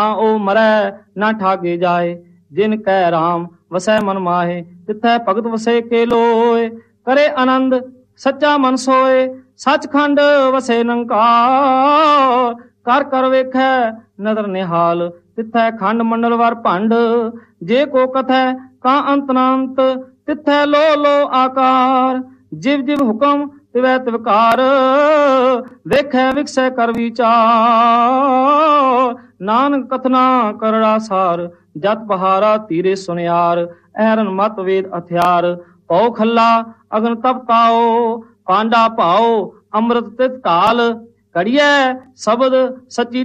ओ मरै ना ठागे जाए। जिन कह राम वसै मन माहे, तिथै भगत वसे के लोए। करे आनंद सच्चा मन सोए, सचखंड वसे निरंकार। कर कर वेखै नदर निहाल, तिथै खंड मंडल वर भंड। जे को कथै का अंत नांत, तिथै लो लो आकार। जिव जिव हुक्म तिवै तिवकार, वेखै विकसै कर विचार। नानक कथना करड़ा सार, जत बहारा तीरे सुनियार। ऐरन मत वेद हथियार, पौ खल्ला अगन तप ताओ। पांडा पाओ अमृत तित काल, कड़ियै शब्द सच्ची